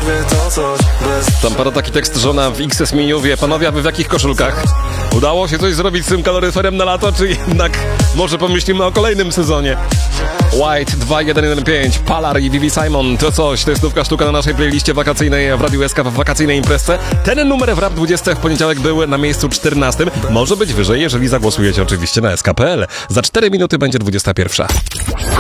przerwie to coś bez... Tam pada taki tekst, żona w XS menu wie, panowie, a wy w jakich koszulkach? Udało się coś zrobić z tym kaloryferem na lato, czy jednak może pomyślimy o kolejnym sezonie? White 2115, Palar i Vivi Simon, to coś, to jest nówka sztuka na naszej playliście wakacyjnej w Radiu SK w wakacyjnej imprezce. Ten numer w Rap 20 w poniedziałek był na miejscu 14. Może być wyżej, jeżeli zagłosujecie oczywiście na sk.pl. Za 4 minuty będzie 21.